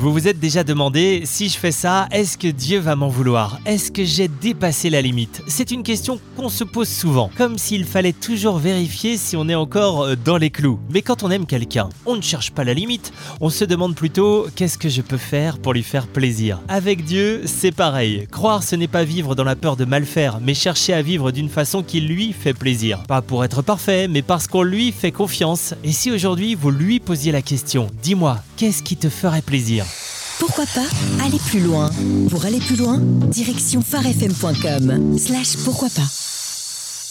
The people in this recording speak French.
Vous vous êtes déjà demandé, si je fais ça, est-ce que Dieu va m'en vouloir ? Est-ce que j'ai dépassé la limite ? C'est une question qu'on se pose souvent, comme s'il fallait toujours vérifier si on est encore dans les clous. Mais quand on aime quelqu'un, on ne cherche pas la limite, on se demande plutôt qu'est-ce que je peux faire pour lui faire plaisir. Avec Dieu, c'est pareil. Croire, ce n'est pas vivre dans la peur de mal faire, mais chercher à vivre d'une façon qui lui fait plaisir. Pas pour être parfait, mais parce qu'on lui fait confiance. Et si aujourd'hui vous lui posiez la question, dis-moi, qu'est-ce qui te ferait plaisir ? Pourquoi pas aller plus loin ? Pour aller plus loin, direction farfm.com/pourquoi pas.